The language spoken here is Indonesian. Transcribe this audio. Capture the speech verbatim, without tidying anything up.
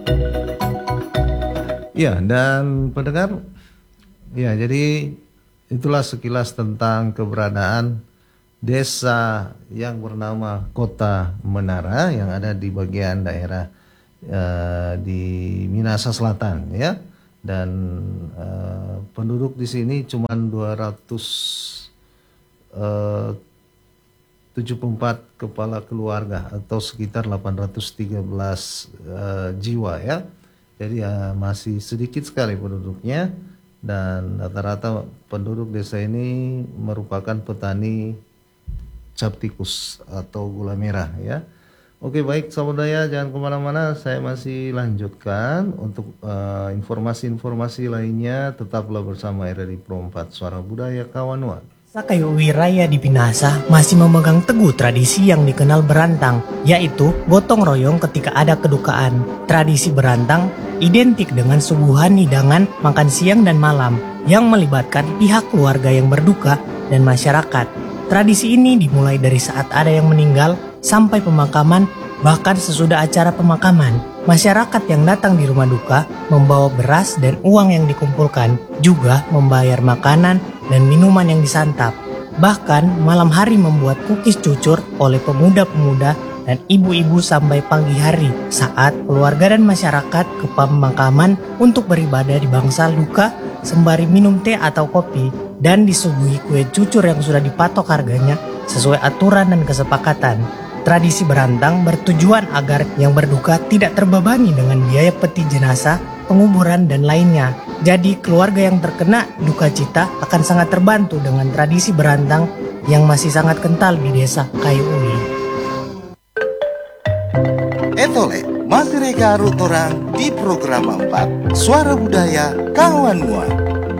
Ya, dan pendengar, ya jadi itulah sekilas tentang keberadaan desa yang bernama Kota Menara yang ada di bagian daerah uh, di Minahasa Selatan, ya. Dan uh, penduduk di sini cuma dua ratus tujuh puluh empat kepala keluarga atau sekitar delapan ratus tiga belas uh, jiwa, ya. Jadi ya masih sedikit sekali penduduknya, dan rata-rata penduduk desa ini merupakan petani cap tikus atau gula merah, ya. Oke, baik sahabat budaya, jangan kemana-mana, saya masih lanjutkan. Untuk uh, informasi-informasi lainnya tetaplah bersama R R I Pro empat Suara Budaya Kawanua. Sakayu Wiraya di Pinasa masih memegang teguh tradisi yang dikenal berantang, yaitu gotong royong ketika ada kedukaan. Tradisi berantang identik dengan suguhan hidangan makan siang dan malam yang melibatkan pihak keluarga yang berduka dan masyarakat. Tradisi ini dimulai dari saat ada yang meninggal sampai pemakaman, bahkan sesudah acara pemakaman. Masyarakat yang datang di rumah duka membawa beras dan uang yang dikumpulkan, juga membayar makanan dan minuman yang disantap. Bahkan malam hari membuat kukis cucur oleh pemuda-pemuda dan ibu-ibu sampai pagi hari saat keluarga dan masyarakat ke pemakaman untuk beribadah di bangsal duka sembari minum teh atau kopi dan disuguhi kue cucur yang sudah dipatok harganya sesuai aturan dan kesepakatan. Tradisi berantang bertujuan agar yang berduka tidak terbebani dengan biaya peti jenazah, penguburan, dan lainnya. Jadi keluarga yang terkena duka cita akan sangat terbantu dengan tradisi berantang yang masih sangat kental di desa Kayu Uli. Etole, masih reka rutorang di program empat Suara Budaya Kawanua.